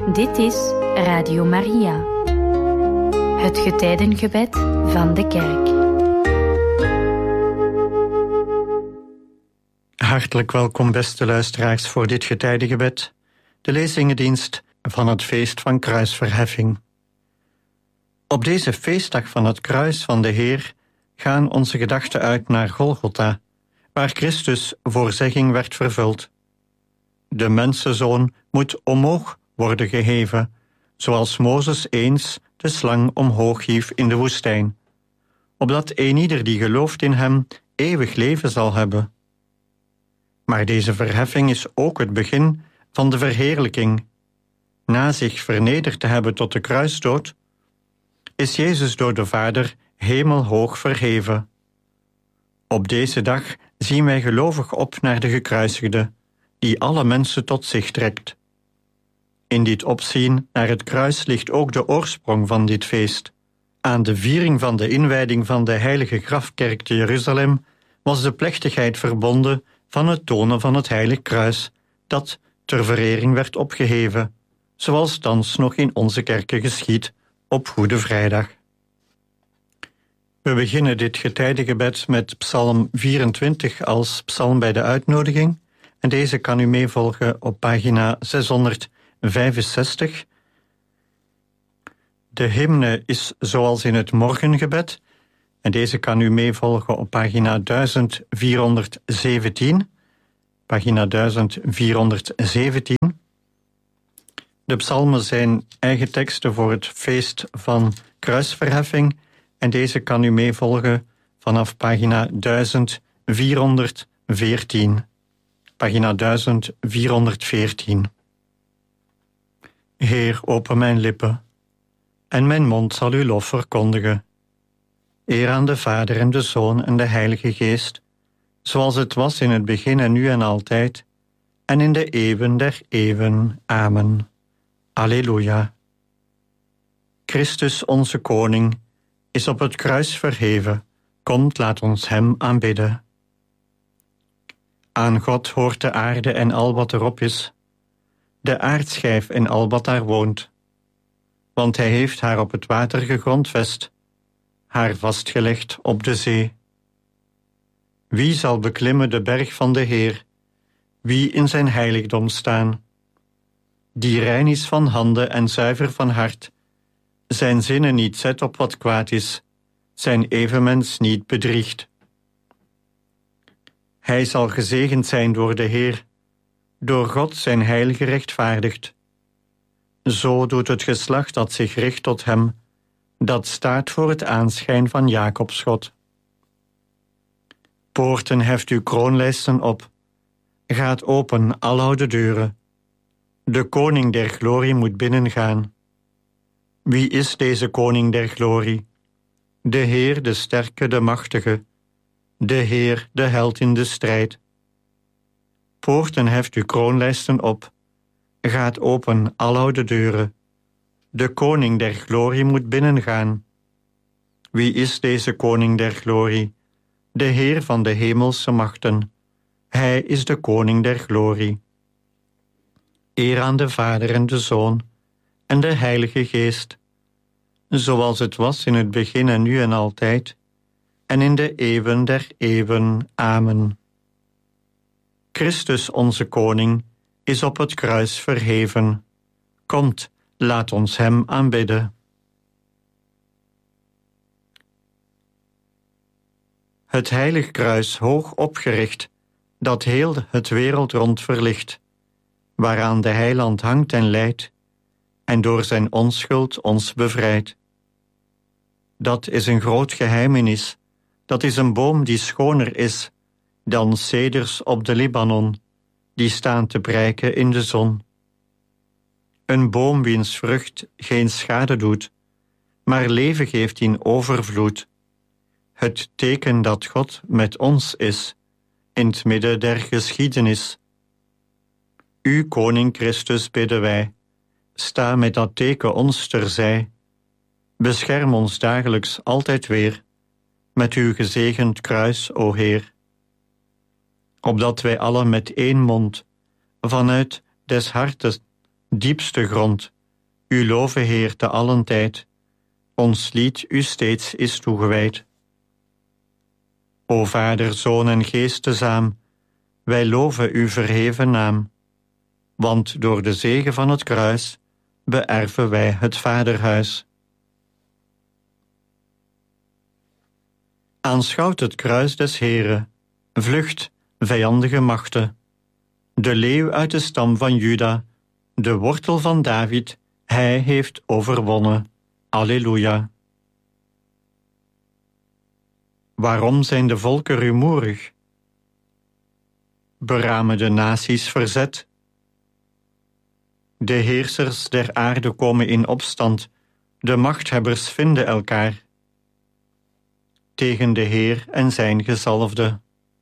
Dit is Radio Maria, het getijdengebed van de kerk. Hartelijk welkom, beste luisteraars, voor dit getijdengebed, de lezingendienst van het feest van kruisverheffing. Op deze feestdag van het kruis van de Heer gaan onze gedachten uit naar Golgotha, waar Christus voor zegging werd vervuld. De mensenzoon moet omhoog worden geheven, zoals Mozes eens de slang omhoog hief in de woestijn, opdat eenieder die gelooft in hem eeuwig leven zal hebben. Maar deze verheffing is ook het begin van de verheerlijking. Na zich vernederd te hebben tot de kruisdood, is Jezus door de Vader hemelhoog verheven. Op deze dag zien wij gelovig op naar de gekruisigde, die alle mensen tot zich trekt. In dit opzien naar het kruis ligt ook de oorsprong van dit feest. Aan de viering van de inwijding van de heilige grafkerk te Jeruzalem was de plechtigheid verbonden van het tonen van het heilig kruis, dat ter verering werd opgeheven, zoals thans nog in onze kerken geschiedt op Goede Vrijdag. We beginnen dit getijdengebed met Psalm 24 als psalm bij de uitnodiging, en deze kan u meevolgen op pagina 665. De hymne is zoals in het morgengebed, en deze kan u meevolgen op pagina 1417. Pagina 1417. De psalmen zijn eigen teksten voor het feest van kruisverheffing, en deze kan u meevolgen vanaf pagina 1414. Pagina 1414. Heer, open mijn lippen, en mijn mond zal uw lof verkondigen. Eer aan de Vader en de Zoon en de Heilige Geest, zoals het was in het begin en nu en altijd, en in de eeuwen der eeuwen. Amen. Alleluia. Christus, onze Koning, is op het kruis verheven. Komt, laat ons hem aanbidden. Aan God hoort de aarde en al wat erop is, de aardschijf en al wat daar woont. Want hij heeft haar op het water gegrondvest, haar vastgelegd op de zee. Wie zal beklimmen de berg van de Heer? Wie in zijn heiligdom staan? Die rein is van handen en zuiver van hart, zijn zinnen niet zet op wat kwaad is, zijn evenmens niet bedriegt. Hij zal gezegend zijn door de Heer, door God zijn heilige rechtvaardigt. Zo doet het geslacht dat zich richt tot hem, dat staat voor het aanschijn van Jacobs God. Poorten, heft uw kroonlijsten op, gaat open aloude deuren. De koning der glorie moet binnengaan. Wie is deze koning der glorie? De Heer, de sterke, de machtige, de Heer, de held in de strijd. Poorten, heft uw kroonlijsten op, gaat open aloude deuren. De koning der glorie moet binnengaan. Wie is deze koning der glorie? De Heer van de hemelse machten. Hij is de koning der glorie. Eer aan de Vader en de Zoon en de Heilige Geest, zoals het was in het begin en nu en altijd, en in de eeuwen der eeuwen. Amen. Christus, onze Koning, is op het kruis verheven. Komt, laat ons hem aanbidden. Het heilig kruis hoog opgericht, dat heel het wereld rond verlicht, waaraan de heiland hangt en lijdt, en door zijn onschuld ons bevrijdt. Dat is een groot geheimenis, dat is een boom die schoner is dan ceders op de Libanon, die staan te prijken in de zon. Een boom wiens vrucht geen schade doet, maar leven geeft in overvloed. Het teken dat God met ons is, in het midden der geschiedenis. U, Koning Christus, bidden wij, sta met dat teken ons terzij. Bescherm ons dagelijks altijd weer, met uw gezegend kruis, o Heer. Opdat wij allen met één mond, vanuit des hartes diepste grond, U loven, Heer, te allen tijd. Ons lied u steeds is toegewijd. O Vader, Zoon en Geest tezaam, wij loven uw verheven naam. Want door de zegen van het kruis beërven wij het Vaderhuis. Aanschouwt het kruis des Heren, vlucht, vijandige machten. De leeuw uit de stam van Juda, de wortel van David, hij heeft overwonnen. Alleluia. Waarom zijn de volken rumoerig? Beramen de naties verzet? De heersers der aarde komen in opstand, de machthebbers vinden elkaar tegen de Heer en zijn gezalfde.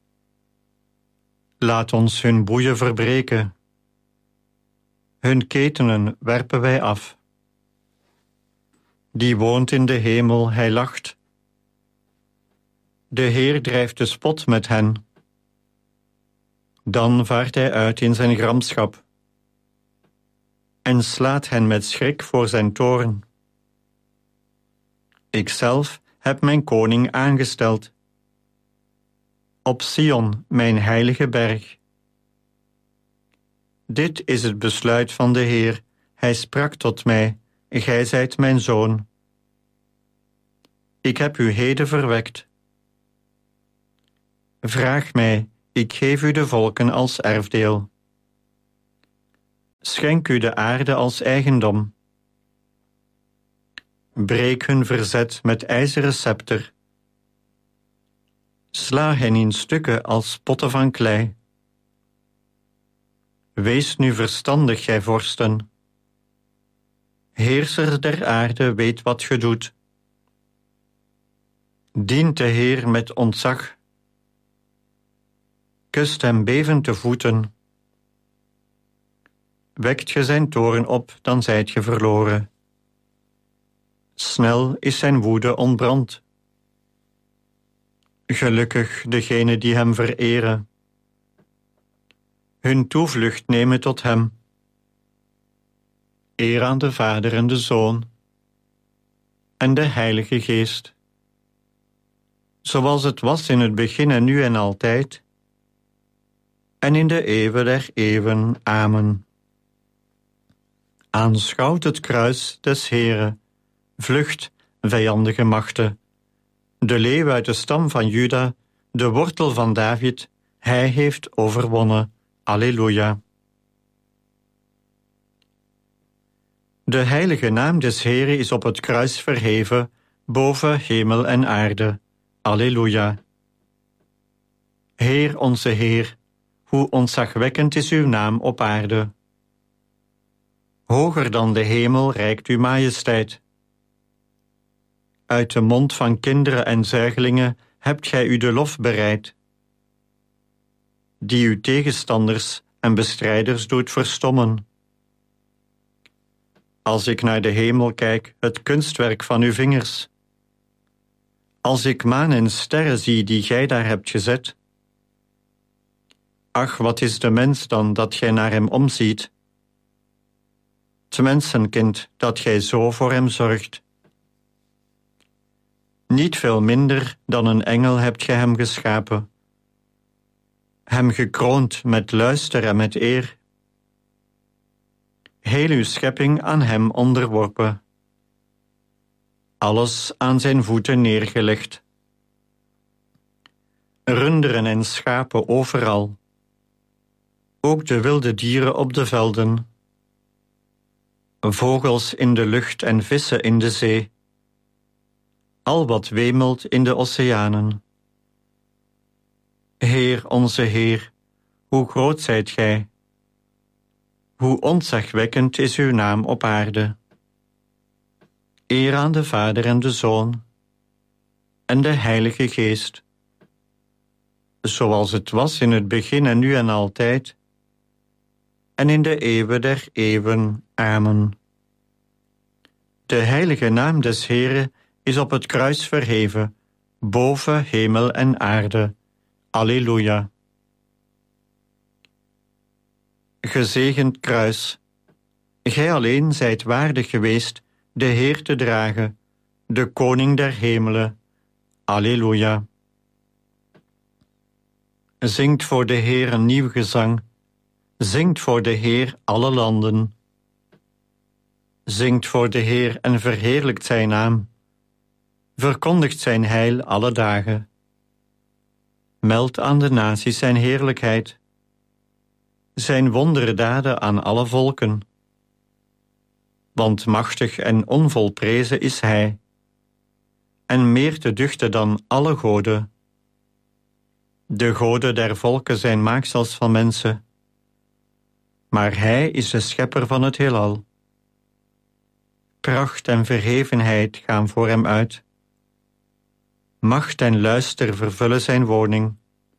Laat ons hun boeien verbreken. Hun ketenen werpen wij af. Die woont in de hemel, hij lacht. De Heer drijft de spot met hen. Dan vaart hij uit in zijn gramschap en slaat hen met schrik voor zijn toorn. Ikzelf heb mijn koning aangesteld. Op Sion, mijn heilige berg. Dit is het besluit van de Heer. Hij sprak tot mij, gij zijt mijn zoon. Ik heb u heden verwekt. Vraag mij, ik geef u de volken als erfdeel. Schenk u de aarde als eigendom. Breek hun verzet met ijzeren scepter. Sla hen in stukken als potten van klei. Wees nu verstandig, gij vorsten. Heerser der aarde, weet wat ge doet. Dient de Heer met ontzag. Kust hem bevend de voeten. Wekt ge zijn toorn op, dan zijt ge verloren. Snel is zijn woede ontbrand. Gelukkig degenen die hem vereren. Hun toevlucht nemen tot hem. Eer aan de Vader en de Zoon en de Heilige Geest. Zoals het was in het begin en nu en altijd. En in de eeuwen der eeuwen. Amen. Aanschouwt het kruis des Heren, vlucht, vijandige machten. De leeuw uit de stam van Juda, de wortel van David, hij heeft overwonnen. Alleluia. De heilige naam des Heren is op het kruis verheven, boven hemel en aarde. Alleluia. Heer onze Heer, hoe ontzagwekkend is uw naam op aarde. Hoger dan de hemel reikt uw majesteit. Uit de mond van kinderen en zuigelingen hebt gij u de lof bereid, die uw tegenstanders en bestrijders doet verstommen. Als ik naar de hemel kijk, het kunstwerk van uw vingers. Als ik maan en sterren zie die gij daar hebt gezet. Ach, wat is de mens dan dat gij naar hem omziet? Het mensenkind dat gij zo voor hem zorgt. Niet veel minder dan een engel hebt gij hem geschapen. Hem gekroond met luister en met eer. Heel uw schepping aan hem onderworpen. Alles aan zijn voeten neergelegd. Runderen en schapen overal. Ook de wilde dieren op de velden. Vogels in de lucht en vissen in de zee. Al wat wemelt in de oceanen. Heer, onze Heer, hoe groot zijt gij? Hoe ontzagwekkend is uw naam op aarde. Eer aan de Vader en de Zoon en de Heilige Geest. Zoals het was in het begin en nu en altijd. En in de eeuwen der eeuwen. Amen. De heilige naam des Heren is op het kruis verheven, boven hemel en aarde. Alleluia. Gezegend kruis, Gij alleen zijt waardig geweest de Heer te dragen, de Koning der hemelen. Alleluia. Zingt voor de Heer een nieuw gezang. Zingt voor de Heer alle landen. Zingt voor de Heer en verheerlijkt zijn naam. Verkondigt zijn heil alle dagen. Meldt aan de naties zijn heerlijkheid. Zijn wonderdaden aan alle volken. Want machtig en onvolprezen is hij. En meer te duchten dan alle goden. De goden der volken zijn maaksels van mensen. Maar hij is de schepper van het heelal. Pracht en verhevenheid gaan voor hem uit. Macht en luister vervullen zijn woning.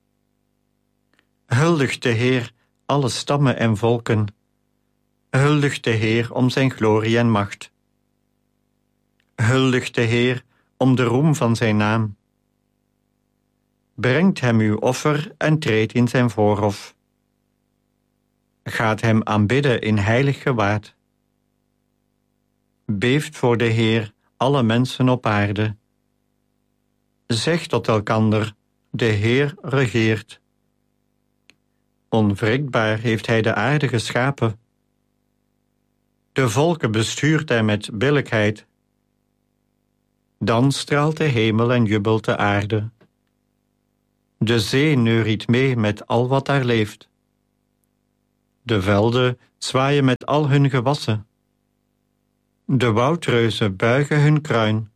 Huldigt de Heer alle stammen en volken. Huldigt de Heer om zijn glorie en macht. Huldigt de Heer om de roem van zijn naam. Brengt hem uw offer en treedt in zijn voorhof. Gaat hem aanbidden in heilig gewaad. Beeft voor de Heer alle mensen op aarde. Zegt tot elkander, de Heer regeert. Onwrikbaar heeft hij de aarde geschapen. De volken bestuurt hij met billijkheid. Dan straalt de hemel en jubelt de aarde. De zee neuriet mee met al wat daar leeft. De velden zwaaien met al hun gewassen. De woudreuzen buigen hun kruin.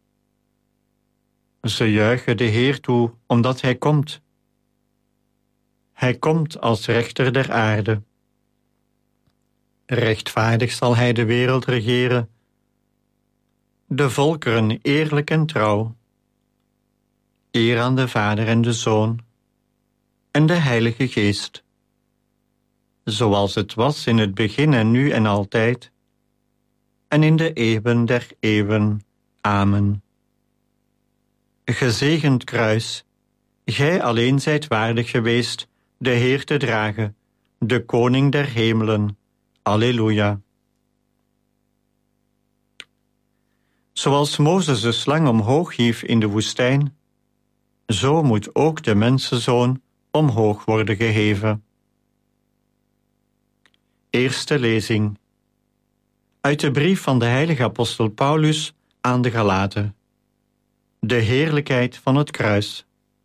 Ze juichen de Heer toe, omdat hij komt. Hij komt als rechter der aarde. Rechtvaardig zal hij de wereld regeren. De volkeren eerlijk en trouw. Eer aan de Vader en de Zoon en de Heilige Geest. Zoals het was in het begin en nu en altijd, en in de eeuwen der eeuwen. Amen. Gezegend kruis, gij alleen zijt waardig geweest de Heer te dragen, de Koning der hemelen. Alleluia. Zoals Mozes de slang omhoog hief in de woestijn, zo moet ook de mensenzoon omhoog worden geheven. Eerste lezing. Uit de brief van de heilige apostel Paulus aan de Galaten. De heerlijkheid van het kruis.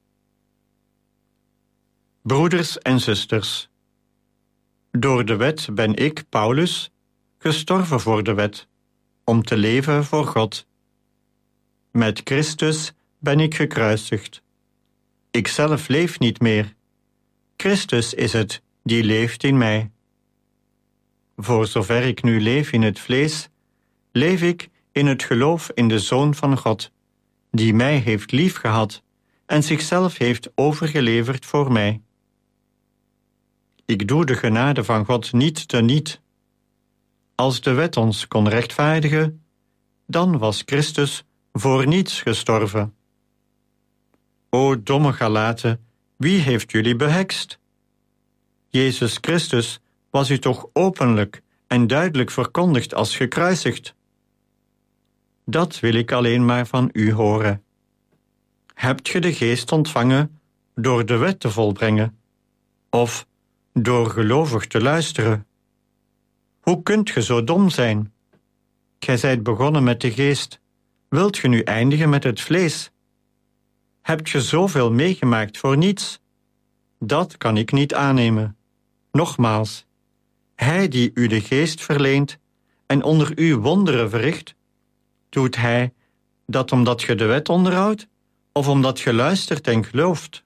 Broeders en zusters, door de wet ben ik, Paulus, gestorven voor de wet, om te leven voor God. Met Christus ben ik gekruisigd. Ikzelf leef niet meer. Christus is het die leeft in mij. Voor zover ik nu leef in het vlees, leef ik in het geloof in de Zoon van God, die mij heeft liefgehad en zichzelf heeft overgeleverd voor mij. Ik doe de genade van God niet teniet. Als de wet ons kon rechtvaardigen, dan was Christus voor niets gestorven. O domme Galaten, wie heeft jullie behekst? Jezus Christus was u toch openlijk en duidelijk verkondigd als gekruisigd? Dat wil ik alleen maar van u horen. Hebt ge de Geest ontvangen door de wet te volbrengen? Of door gelovig te luisteren? Hoe kunt ge zo dom zijn? Gij zijt begonnen met de Geest. Wilt ge nu eindigen met het vlees? Hebt ge zoveel meegemaakt voor niets? Dat kan ik niet aannemen. Nogmaals, hij die u de Geest verleent en onder u wonderen verricht, doet hij dat omdat ge de wet onderhoudt of omdat ge luistert en gelooft?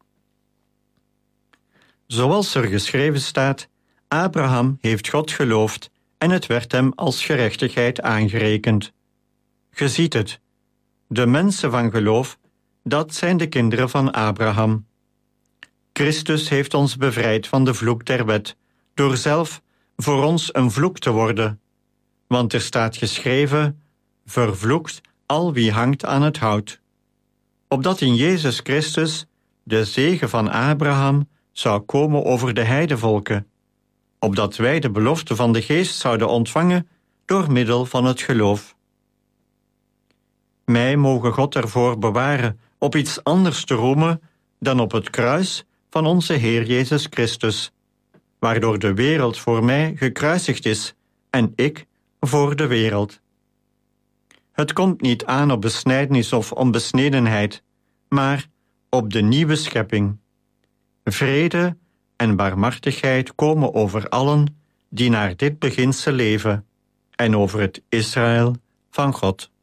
Zoals er geschreven staat, Abraham heeft God geloofd en het werd hem als gerechtigheid aangerekend. Ge ziet het, de mensen van geloof, dat zijn de kinderen van Abraham. Christus heeft ons bevrijd van de vloek der wet, door zelf voor ons een vloek te worden. Want er staat geschreven, vervloekt al wie hangt aan het hout. Opdat in Jezus Christus de zegen van Abraham zou komen over de heidevolken, opdat wij de belofte van de Geest zouden ontvangen door middel van het geloof. Mij mogen God ervoor bewaren op iets anders te roemen dan op het kruis van onze Heer Jezus Christus, waardoor de wereld voor mij gekruisigd is en ik voor de wereld. Het komt niet aan op besnijdenis of onbesnedenheid, maar op de nieuwe schepping. Vrede en barmhartigheid komen over allen die naar dit beginsel leven en over het Israël van God.